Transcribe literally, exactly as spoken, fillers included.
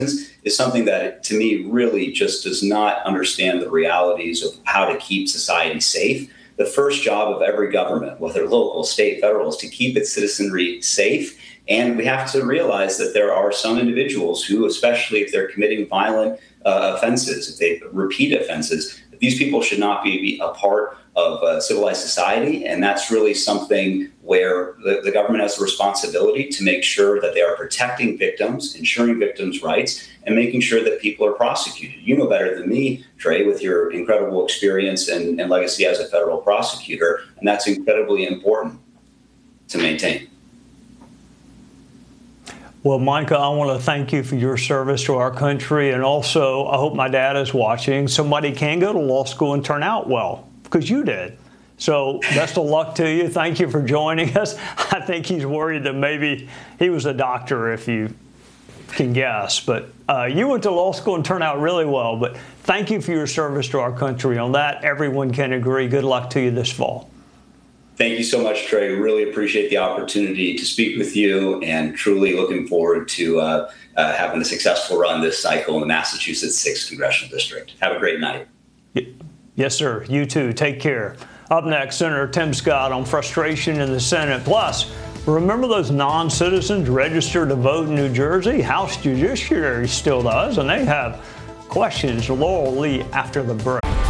is something that, to me, really just does not understand the realities of how to keep society safe. The first job of every government, whether local, state, federal, is to keep its citizenry safe. And we have to realize that there are some individuals who, especially if they're committing violent uh, offenses, if they repeat offenses, these people should not be a part of uh, civilized society. And that's really something where the, the government has a responsibility to make sure that they are protecting victims, ensuring victims' rights, and making sure that people are prosecuted. You know better than me, Trey, with your incredible experience and, and legacy as a federal prosecutor, and that's incredibly important to maintain. Well, Micah, I want to thank you for your service to our country. And also, I hope my dad is watching. Somebody can go to law school and turn out well, because you did. So best of luck to you. Thank you for joining us. I think he's worried that maybe he was a doctor, if you can guess. But uh, you went to law school and turned out really well. But thank you for your service to our country. On that, everyone can agree. Good luck to you this fall. Thank you so much, Trey. Really appreciate the opportunity to speak with you, and truly looking forward to uh, uh, having a successful run this cycle in the Massachusetts sixth Congressional District. Have a great night. Yes, sir. You too. Take care. Up next, Senator Tim Scott on frustration in the Senate. Plus, remember those non-citizens registered to vote in New Jersey? House Judiciary still does, and they have questions. Laurel Lee after the break.